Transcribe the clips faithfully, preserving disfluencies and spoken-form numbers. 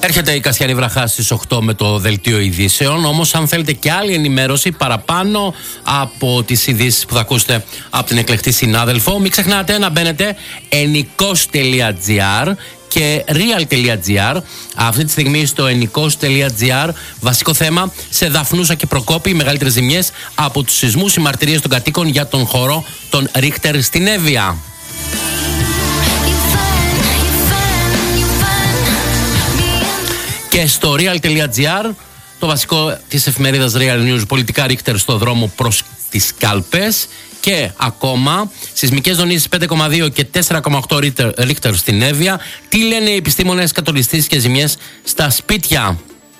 Έρχεται η Κασιανή Βραχά στις οκτώ με το δελτίο ειδήσεων. Όμως, αν θέλετε και άλλη ενημέρωση παραπάνω από τις ειδήσεις που θα ακούσετε από την εκλεκτή συνάδελφο, μην ξεχνάτε να μπαίνετε ενικός τελεία τζι άρ και real τελεία τζι άρ. Αυτή τη στιγμή στο ενικός τελεία τζι άρ, βασικό θέμα σε Δαφνούσα και Προκόπη, οι μεγαλύτερες ζημιές από τους σεισμούς, οι μαρτυρίες των κατοίκων για τον χώρο των Ρίχτερ στην Εύβοια. Και στο real τελεία τζι άρ, το βασικό της εφημερίδας Real News, πολιτικά Ρίχτερ στο δρόμο προς τις κάλπες. Και ακόμα, σεισμικές δονήσεις πέντε κόμμα δύο και τέσσερα κόμμα οκτώ Ρίχτερ στην Εύβοια. Τι λένε οι επιστήμονες, κατολιστήσεις και ζημιές στα σπίτια.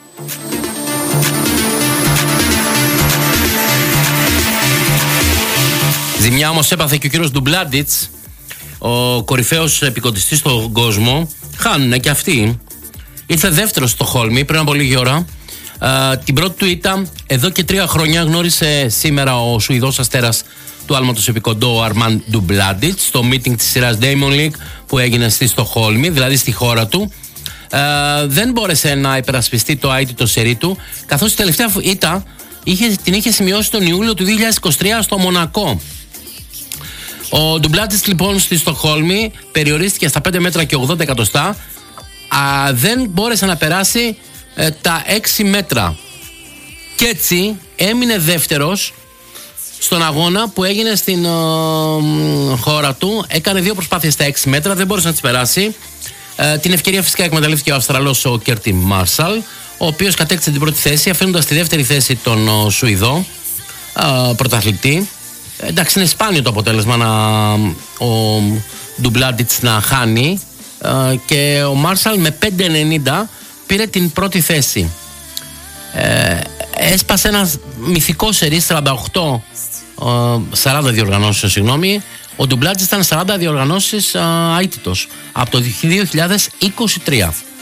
Ζημιά όμως έπαθε και ο κύριος Ντουμπλάντιτς, ο κορυφαίος επικοντιστής στον κόσμο. Χάνουνε και αυτοί. Ήρθε δεύτερος στο Χόλμη πριν από λίγη ώρα. Uh, την πρώτη του ήττα εδώ και τρία χρόνια γνώρισε σήμερα ο Σουηδός αστέρας του άλματος επικοντό, ο Αρμάν Ντουμπλάντιτς, στο meeting της σειράς Diamond League που έγινε στη Στοκχόλμη, δηλαδή στη χώρα του. Uh, δεν μπόρεσε να υπερασπιστεί το αίτητο σερί του, καθώς η τελευταία ήττα είχε, την είχε σημειώσει τον Ιούλιο του δύο χιλιάδες είκοσι τρία στο Μονακό. Ο Ντουμπλάντιτς λοιπόν στη Στοκχόλμη περιορίστηκε στα πέντε μέτρα και ογδόντα εκατοστά. Uh, δεν μπόρεσε να περάσει uh, τα έξι μέτρα και έτσι έμεινε δεύτερος στον αγώνα που έγινε στην uh, χώρα του. Έκανε δύο προσπάθειες στα έξι μέτρα, δεν μπόρεσε να τις περάσει. Uh, την ευκαιρία φυσικά εκμεταλλεύτηκε ο Αυστραλός ο Κέρτι Μάρσαλ, ο οποίος κατέκτησε την πρώτη θέση, αφήνοντας τη δεύτερη θέση τον uh, Σουηδό uh, πρωταθλητή. Uh, εντάξει, είναι σπάνιο το αποτέλεσμα να, ο Ντουμπλάντιτς να χάνει. Uh, και ο Μάρσαλ με πέντε ενενήντα πήρε την πρώτη θέση. Ε, έσπασε ένα μυθικό σερί σαράντα οκτώ uh, σαράντα διοργανώσεις, συγγνώμη. Ο Ντουμπλάντιτς ήταν σαράντα διοργανώσεις uh, αίτητος από το δύο χιλιάδες είκοσι τρία.